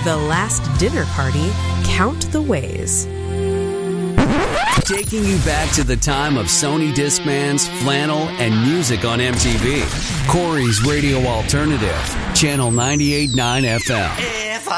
The Last Dinner Party, Count the Ways. Taking you back to the time of Sony Discmans, flannel, and music on MTV. Corey's Radio Alternative, Channel 98.9 FM.